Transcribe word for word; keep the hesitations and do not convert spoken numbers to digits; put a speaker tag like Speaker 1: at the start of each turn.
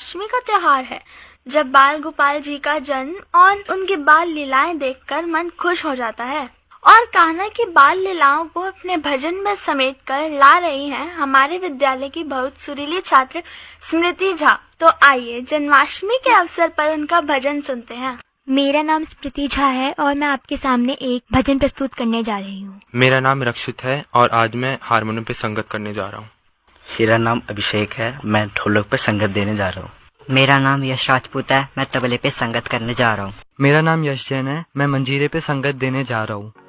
Speaker 1: जन्माष्टमी का त्योहार है, जब बाल गोपाल जी का जन्म और उनके बाल लीलाएं देखकर मन खुश हो जाता है। और कान्हा की बाल लीलाओं को अपने भजन में समेट कर ला रही हैं हमारे विद्यालय की बहुत सुरीली छात्र स्मृति झा। तो आइए जन्माष्टमी के अवसर पर उनका भजन सुनते हैं।
Speaker 2: मेरा नाम स्मृति झा है और मैं आपके सामने एक भजन प्रस्तुत करने जा रही हूँ।
Speaker 3: मेरा नाम रक्षित है और आज मैं हारमोनियम पे संगत करने जा रहा हूँ।
Speaker 4: मेरा नाम अभिषेक है, मैं ढोलक पे संगत देने जा रहा हूँ।
Speaker 5: मेरा नाम यश राजपूत है, मैं तबले पे संगत करने जा रहा हूँ।
Speaker 6: मेरा नाम यश जैन है, मैं मंजीरे पे संगत देने जा रहा हूँ।